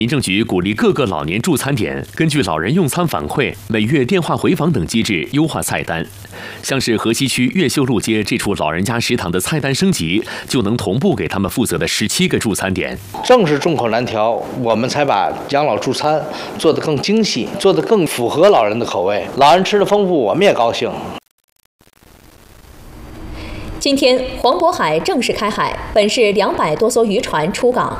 民政局鼓励各个老年助餐点根据老人用餐反馈、每月电话回访等机制优化菜单。像是河西区越秀路街这处老人家食堂的菜单升级，就能同步给他们负责的17个助餐点。 正是众口难调，我们才把养老助餐做得更精细，做得更符合老人的口味。老人吃得丰富，我们也高兴。 今天黄渤海正式开海，本市200多艘渔船出港。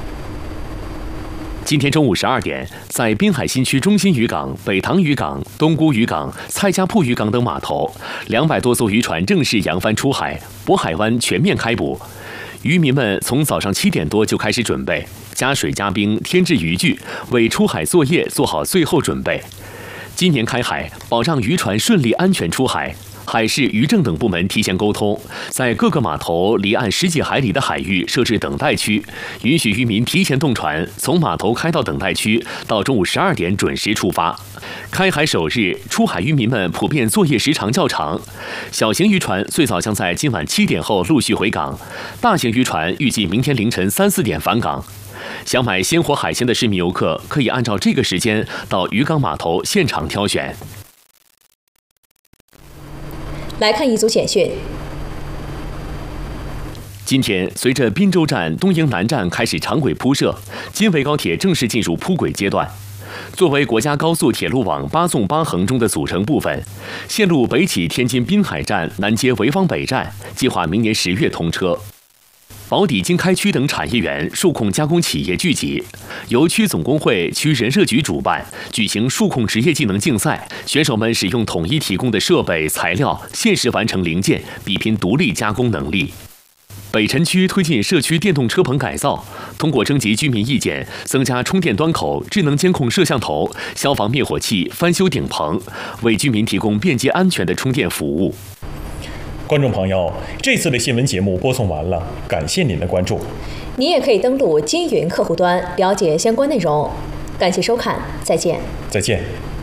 今天中午12点，在滨海新区中心渔港、北塘渔港、东沽渔港、蔡家铺渔港等码头，200多艘渔船正式扬帆出海，渤海湾全面开捕。渔民们从早上7点多就开始准备，加水加冰，添置渔具，为出海作业做好最后准备。今年开海，保障渔船顺利安全出海。海事、渔政等部门提前沟通，在各个码头离岸10几海里的海域设置等待区，允许渔民提前动船，从码头开到等待区，到中午12点准时出发。开海首日，出海渔民们普遍作业时长较长，小型渔船最早将在今晚7点后陆续回港，大型渔船预计明天凌晨3、4点返港。想买鲜活海鲜的市民游客可以按照这个时间到渔港码头现场挑选。 来看一组简讯。 今天，随着滨州站、东营南站开始长轨铺设，京维高铁正式进入铺轨阶段。作为国家高速铁路网8纵8横中的组成部分，线路北起天津滨海站，南接潍坊北站，计划明年10月通车。保底经开区等产业园、数控加工企业聚集，由区总工会、区人社局主办，举行数控职业技能竞赛，选手们使用统一提供的设备、材料，限时完成零件，比拼独立加工能力。北辰区推进社区电动车棚改造，通过征集居民意见，增加充电端口、智能监控摄像头、消防灭火器，翻修顶棚，为居民提供便捷安全的充电服务。 观众朋友，这次的新闻节目播送完了，感谢您的关注。 您也可以登录金云客户端了解相关内容。感谢收看，再见。 再见。